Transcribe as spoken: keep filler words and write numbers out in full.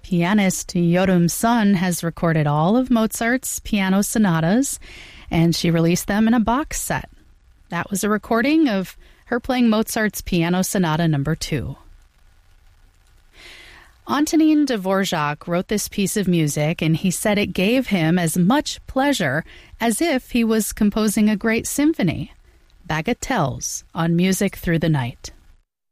Pianist Yorum Sun has recorded all of Mozart's piano sonatas, and she released them in a box set. That was a recording of her playing Mozart's Piano Sonata number two. Antonin Dvorak wrote this piece of music, and he said it gave him as much pleasure as if he was composing a great symphony. Bagatelles on Music Through the Night.